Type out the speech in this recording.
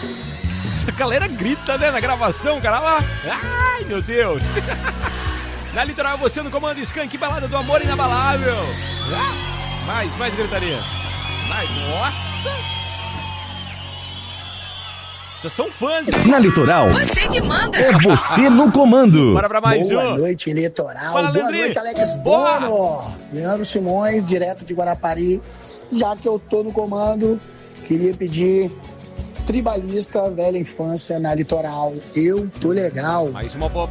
Essa galera grita, né, na gravação, cara. Ai, meu Deus. Na Litoral, você no comando, Skank, balada do amor inabalável. Mais gritaria. Nossa. Vocês são fãs, hein? Na Litoral, você que manda. É você no comando. Bora pra mais Boa noite, Litoral. Fala, boa noite, Alex Bono. Leandro Simões, direto de Guarapari. Já que eu tô no comando, queria pedir Tribalista, velha infância na Litoral. Eu tô legal. Mais uma boa